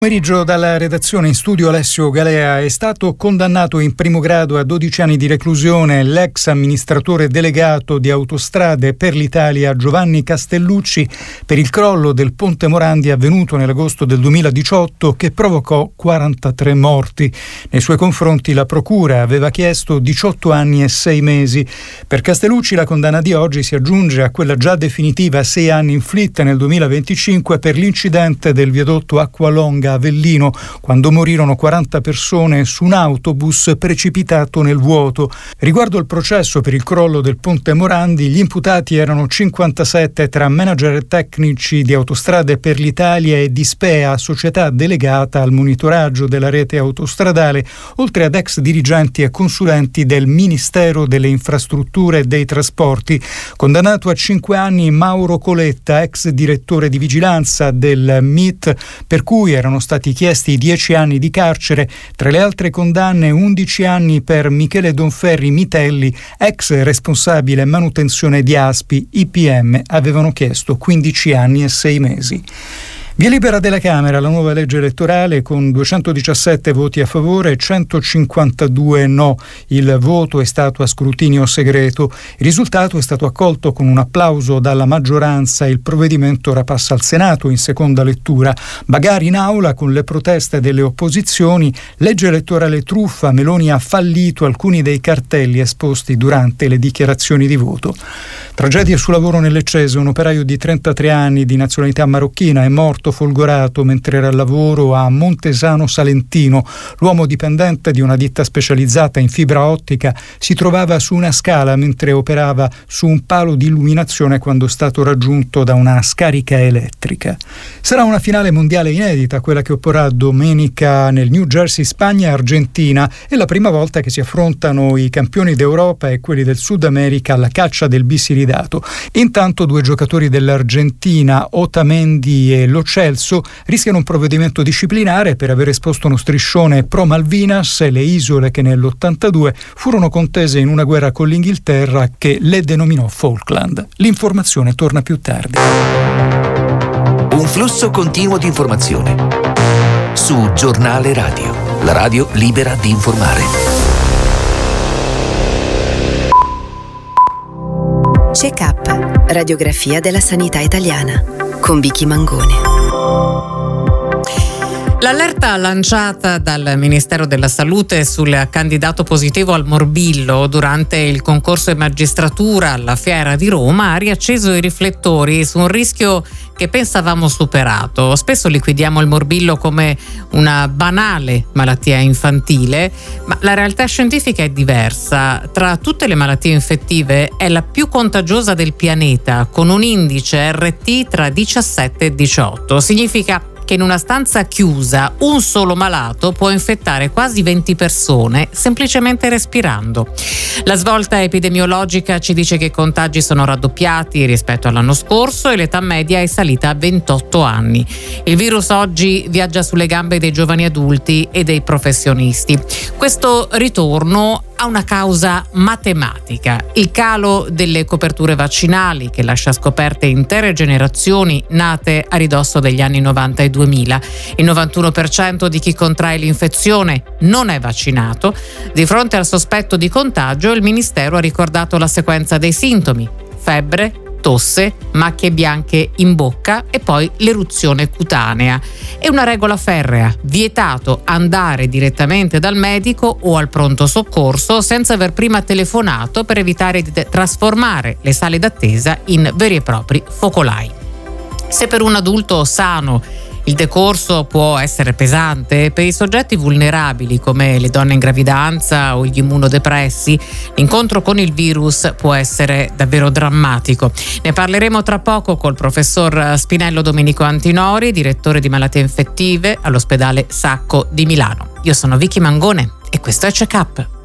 Pomeriggio dalla redazione, in studio Alessio Galea. È stato condannato in primo grado a 12 anni di reclusione l'ex amministratore delegato di Autostrade per l'Italia Giovanni Castellucci per il crollo del ponte Morandi avvenuto nell'agosto del 2018 che provocò 43 morti. Nei suoi confronti la procura aveva chiesto 18 anni e 6 mesi. Per Castellucci la condanna di oggi si aggiunge a quella già definitiva 6 anni inflitta nel 2025 per l'incidente del viadotto Acqualonga Avellino, quando morirono 40 persone su un autobus precipitato nel vuoto. Riguardo il processo per il crollo del ponte Morandi, gli imputati erano 57 tra manager e tecnici di Autostrade per l'Italia e di SPEA, società delegata al monitoraggio della rete autostradale, oltre ad ex dirigenti e consulenti del Ministero delle Infrastrutture e dei Trasporti. Condannato a 5 anni Mauro Coletta, ex direttore di vigilanza del MIT, per cui erano stati chiesti 10 anni di carcere. Tra le altre condanne 11 anni per Michele Donferri Mitelli, ex responsabile manutenzione di Aspi. I PM avevano chiesto 15 anni e 6 mesi. Via libera della Camera la nuova legge elettorale con 217 voti a favore e 152 no. Il voto è stato a scrutinio segreto. Il risultato è stato accolto con un applauso dalla maggioranza e il provvedimento ora passa al Senato in seconda lettura. Bagarre in aula con le proteste delle opposizioni. Legge elettorale truffa, Meloni ha fallito alcuni dei cartelli esposti durante le dichiarazioni di voto. Tragedia sul lavoro nel Leccese, un operaio di 33 anni di nazionalità marocchina è morto folgorato mentre era al lavoro a Montesano Salentino. L'uomo dipendente di una ditta specializzata in fibra ottica si trovava su una scala mentre operava su un palo di illuminazione quando è stato raggiunto da una scarica elettrica. Sarà una finale mondiale inedita quella che opporrà domenica nel New Jersey Spagna e Argentina. È la prima volta che si affrontano i campioni d'Europa e quelli del Sud America alla caccia del bisiridato. Intanto due giocatori dell'Argentina, Otamendi e Lo Celso, rischiano un provvedimento disciplinare per aver esposto uno striscione pro Malvinas e le isole che nell'82 furono contese in una guerra con l'Inghilterra che le denominò Falkland. L'informazione torna più tardi. Un flusso continuo di informazione su Giornale Radio, la radio libera di informare. Check-up, radiografia della sanità italiana, con Vicky Mangone. L'allerta lanciata dal Ministero della Salute sul candidato positivo al morbillo durante il concorso in magistratura alla Fiera di Roma ha riacceso i riflettori su un rischio che pensavamo superato. Spesso liquidiamo il morbillo come una banale malattia infantile, ma la realtà scientifica è diversa. Tra tutte le malattie infettive è la più contagiosa del pianeta, con un indice RT tra 17 e 18. Significa che in una stanza chiusa un solo malato può infettare quasi 20 persone semplicemente respirando. La svolta epidemiologica ci dice che i contagi sono raddoppiati rispetto all'anno scorso e l'età media è salita a 28 anni. Il virus oggi viaggia sulle gambe dei giovani adulti e dei professionisti. Questo ritorno ha una causa matematica, il calo delle coperture vaccinali che lascia scoperte intere generazioni nate a ridosso degli anni 90 e 2000. Il 91% di chi contrae l'infezione non è vaccinato. Di fronte al sospetto di contagio, il Ministero ha ricordato la sequenza dei sintomi: febbre, tosse, macchie bianche in bocca e poi l'eruzione cutanea. È una regola ferrea: vietato andare direttamente dal medico o al pronto soccorso senza aver prima telefonato per evitare di trasformare le sale d'attesa in veri e propri focolai. Se per un adulto sano il decorso può essere pesante, per i soggetti vulnerabili come le donne in gravidanza o gli immunodepressi, l'incontro con il virus può essere davvero drammatico. Ne parleremo tra poco col professor Spinello Domenico Antinori, direttore di malattie infettive all'ospedale Sacco di Milano. Io sono Vicky Mangone e questo è Check-up.